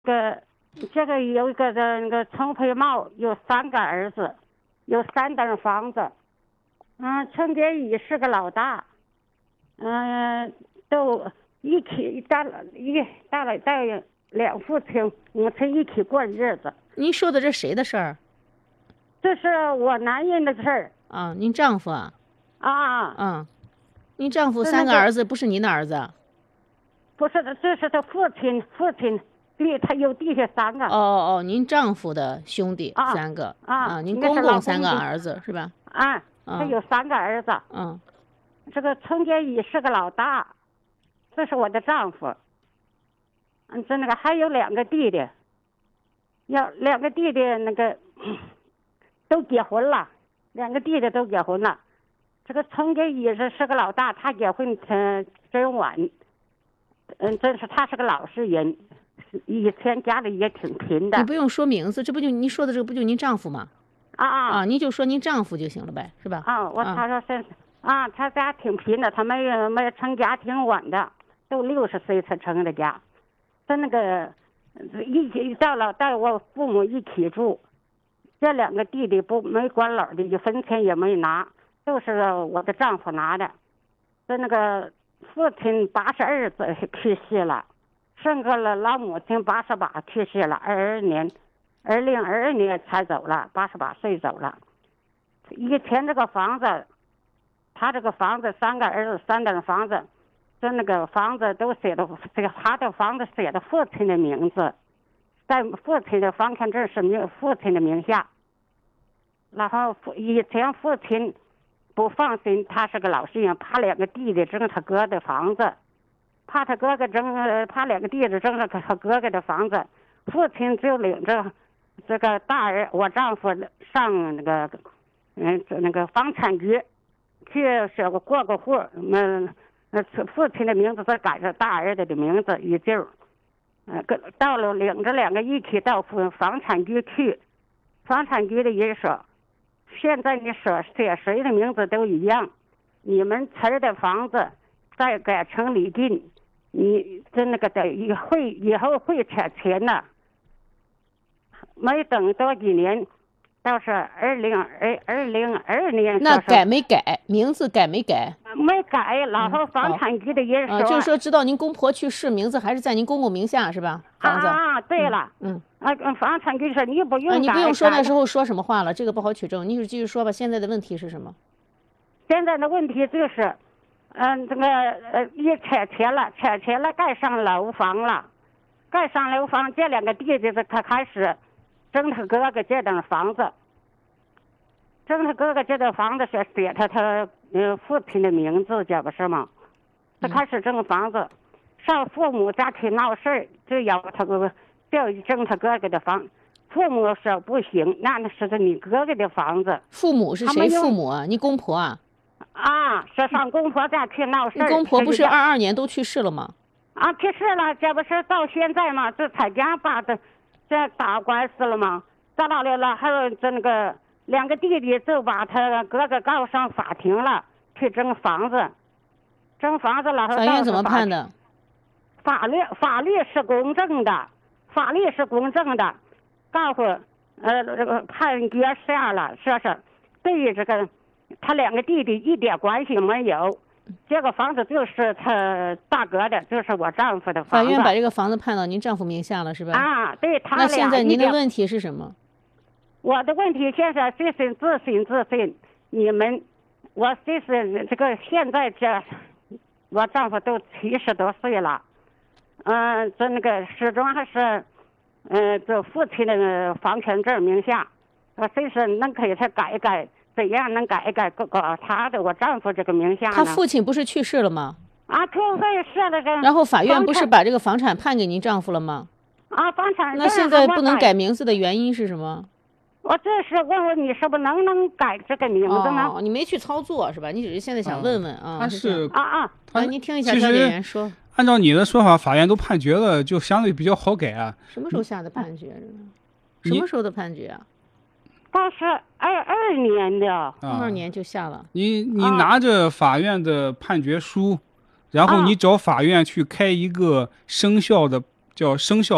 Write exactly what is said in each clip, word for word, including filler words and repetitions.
个这个有一个的那个陈培茂有三个儿子，有三栋房子。嗯，陈洁仪是个老大，嗯，都一起到了一到了带两父亲母亲一起过日子。 您说的这谁的事儿？ 这是我男人的事儿啊，您丈夫啊？ 啊， 嗯，您丈夫三个儿子，不是您的儿子？ 不是的，这是他父亲，父亲对他有弟弟三个。 哦哦，您丈夫的兄弟三个啊啊，您公公三个儿子是吧？ 啊，他有三个儿子。 嗯， 这个陈洁仪是个老大，这是我的丈夫。嗯，这那个还有两个弟弟，要两个弟弟那个都结婚了，两个弟弟都结婚了。这个陈洁仪是是个老大，他结婚嗯真晚。嗯，真是他是个老实人，以前家里也挺贫的。 你不用说名字，这不就您说的这个不就您丈夫吗？ 啊啊啊，您就说您丈夫就行了呗，是吧？ 啊，我他说是啊，他家挺贫的，他没有没有成家挺晚的，都六十岁才成的家。他那个一起到了带我父母一起住，这两个弟弟不没管老的，一分钱也没拿，都是我的丈夫拿的。这那个父亲八十二岁去世了，剩个了老母亲八十八去世了，二二年，二零二二年才走了，八十八岁走了。以前这个房子，他这个房子三个儿子三栋房子，这那个房子都写的这个他的房子写的父亲的名字，在父亲的房产证是名父亲的名下。然后以前父亲不放心，他是个老实人，怕两个弟弟争他哥的房子，怕他哥哥争，怕两个弟弟争了他哥哥的房子，父亲就领着这个大儿我丈夫上那个嗯那个房产局去写个过个户，嗯呃父亲的名字再改成大儿子的名字一旧，呃到了领着两个一起到房产局去，房产局的人说，现在你所写谁的名字都一样，你们村的房子再改成李进，你这那个的以会以后会拆迁的。没等多几年，倒是二零二二零二年。 那改没改？名字改没改？ 没改，然后房产局的人说， 嗯啊、就是说知道您公婆去世，名字还是在您公公名下是吧？房子啊，对了， 嗯， 嗯啊，房产局说你不用改、 啊，你不用说那时候说什么话了，这个不好取证，你就继续说吧。现在的问题是什么？ 现在的问题就是，嗯，这个呃，一拆迁了，拆迁了，盖上楼房了，盖上楼房，这两个弟弟就开开始争他哥哥这栋房子，争他哥哥这栋房子是写他他呃父亲的名字，这不是吗？他开始争房子，上父母家去闹事儿，就要他哥哥就争他哥哥的房。父母说不行，那那是你哥哥的房子。 父母是谁？父母啊？你公婆啊？ 啊，是上公婆家去闹事儿。 你公婆不是二二年都去世了吗？ 啊，去世了，这不是到现在嘛，这才家把这这打官司了吗？打到了了，还有这那个两个弟弟就把他哥哥告上法庭了，去争房子，争房子了。 法院怎么判的？ 法律法律是公正的，法律是公正的，告诉呃这个判决下了，说是对于这个他两个弟弟一点关系没有，这个房子就是他大哥的，就是我丈夫的房子。 法院把这个房子判到您丈夫名下了，是吧？ 啊，对他俩。那现在您的问题是什么？ 我的问题现在就是自信自信，你们，我就是这个现在这，我丈夫都七十多岁了，嗯、呃，这那个始终还是，呃，这父亲的房产证名下，我就是能给他改一改。怎样能改一改搞搞他的我丈夫这个名下呢？ 他父亲不是去世了吗？ 啊，去世了这。 然后法院不是把这个房产判给您丈夫了吗？ 啊，房产。 那现在不能改名字的原因是什么？ 我这是问问你，是不是能不能改这个名字呢？ 哦，你没去操作是吧？你只是现在想问问啊。 他是啊啊， 啊，您听一下调解员说。 按照你的说法，法院都判决了，就相对比较好改啊。 什么时候下的判决？什么时候的判决啊？ 他是二二年的， 二二年就下了。 你你拿着法院的判决书，然后你找法院去开一个生效的叫生效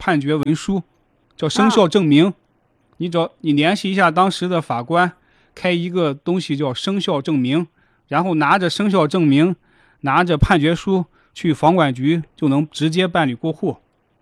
判决文书，叫生效证明。啊、你找你联系一下当时的法官，开一个东西叫生效证明，然后拿着生效证明，拿着判决书去房管局，就能直接办理过户。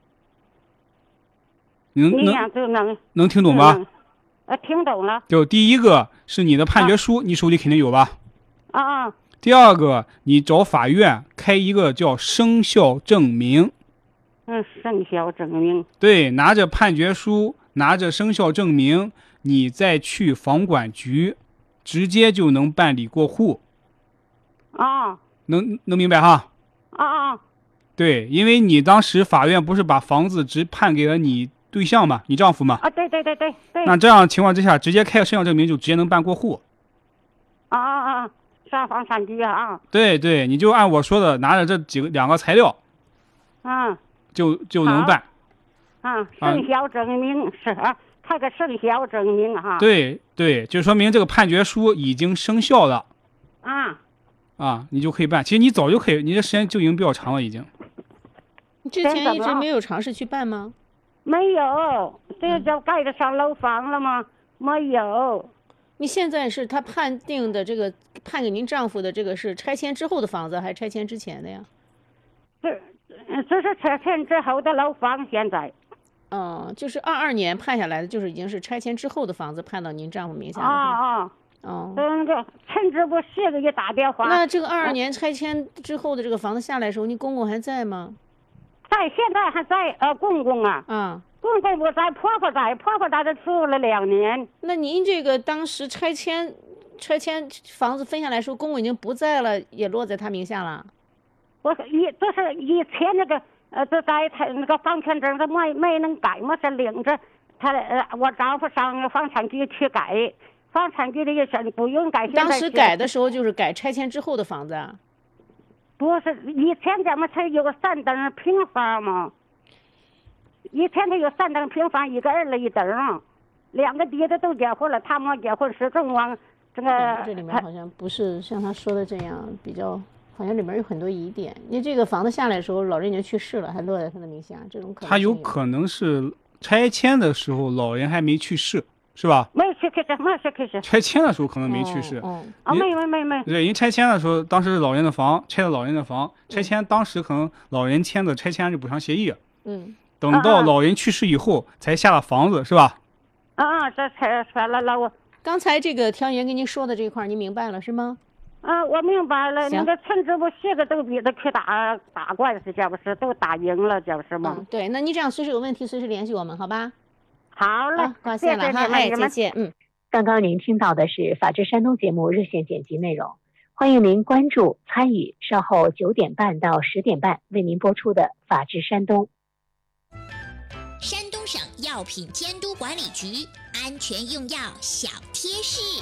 你能能能听懂吧？ 呃，听懂了。 就第一个是你的判决书，啊、你手里肯定有吧？ 啊啊。 第二个，你找法院开一个叫生效证明。 嗯，生效证明。 对，拿着判决书，拿着生效证明，你再去房管局，直接就能办理过户。 啊。 能能明白哈？ 啊啊。 对，因为你当时法院不是把房子直判给了你对象嘛，你丈夫嘛？ 啊，对对对对对。 那这样情况之下，直接开个生效证明就直接能办过户。 啊啊啊！上房产局啊。 对对，你就按我说的，拿着这几个两个材料。 嗯。 就就能办。 啊，生效证明是啊，开个生效证明哈。 对对，就说明这个判决书已经生效了。 啊。 啊，你就可以办。其实你早就可以，你这时间就已经比较长了，已经。 你之前一直没有尝试去办吗？ 没有，这就盖得上楼房了吗？没有。 你现在是他判定的这个判给您丈夫的这个是拆迁之后的房子，还是拆迁之前的呀？ 这这是拆迁之后的楼房，现在。 嗯，就是二二年判下来的，就是已经是拆迁之后的房子判到您丈夫名下了。 啊啊。 哦。 那个陈支部写了一大电话。 那这个二二年拆迁之后的这个房子下来的时候，您公公还在吗？ 在，现在还在。呃，公公啊。 啊。 公公不在，婆婆在，婆婆在这住了两年。 那您这个当时拆迁，拆迁房子分下来的时候，公公已经不在了，也落在他名下了。 我以这是以前那个呃，这在他那个房产证，他没没能改嘛，是领着他呃，我丈夫上房产局去改，房产局的也是不用改。 当时改的时候就是改拆迁之后的房子啊。 不是，以前咱们才有个三等平房嘛。以前他有三等平房，一个二了一等嘛，两个弟弟都结婚了，他没结婚，始终往这个。 嗯、这里面好像不是像他说的这样，比较好像里面有很多疑点。因为这个房子下来的时候，老人已经去世了，还落在他的名下，这种可能。 他有可能是拆迁的时候老人还没去世，是吧？ 没去世，没去世。 拆迁的时候可能没去世。 哦。 啊，没没没没。 对，因为拆迁的时候，当时是老人的房，拆了老人的房，拆迁当时可能老人签的拆迁安置补偿协议。 嗯。 等到老人去世以后，才下了房子，是吧？ 啊，这才下了了。我刚才这个调解员跟您说的这一块，您明白了是吗？ 啊，我明白了。那个陈支部写的都比他去打打官司，这不是都打赢了，这不是吗？ 嗯，对。那你这样随时有问题，随时联系我们，好吧？ 好嘞， 啊、挂线了哈，哎，再见。嗯。 刚刚您听到的是《法治山东》节目热线剪辑内容，欢迎您关注参与，稍后九点半到十点半为您播出的《法治山东》。 山东省药品监督管理局安全用药小贴士：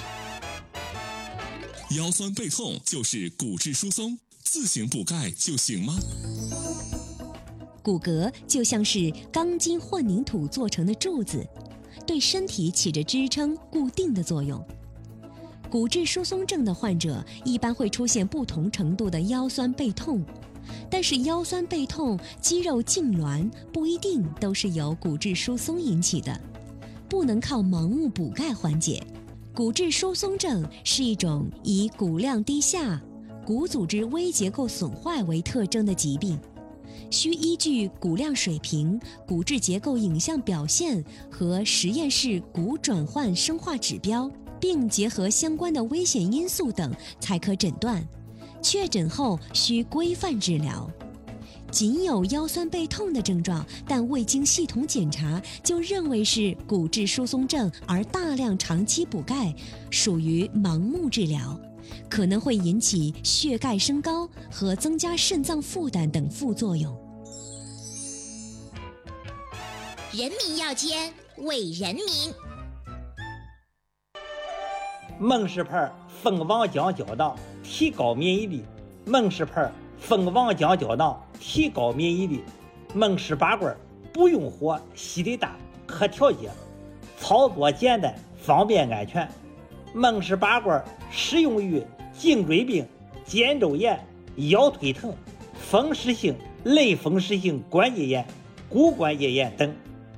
腰酸背痛就是骨质疏松，自行补钙就行吗？ 骨骼就像是钢筋混凝土做成的柱子，对身体起着支撑固定的作用。骨质疏松症的患者一般会出现不同程度的腰酸背痛，但是腰酸背痛、肌肉痉挛不一定都是由骨质疏松引起的，不能靠盲目补钙缓解。骨质疏松症是一种以骨量低下、骨组织微结构损坏为特征的疾病，需依据骨量水平、骨质结构影像表现和实验室骨转换生化指标，并结合相关的危险因素等才可诊断。确诊后需规范治疗。仅有腰酸背痛的症状，但未经系统检查就认为是骨质疏松症而大量长期补钙，属于盲目治疗，可能会引起血钙升高和增加肾脏负担等副作用。人民药监，为人民。 孟氏牌蜂王浆胶囊提高免疫力，孟氏牌蜂王浆胶囊提高免疫力。孟氏拔罐不用火，吸力大，可调节，操作简单，方便安全。孟氏拔罐适用于颈椎病、肩周炎、腰腿疼、风湿性类风湿性关节炎、 骨关节炎等。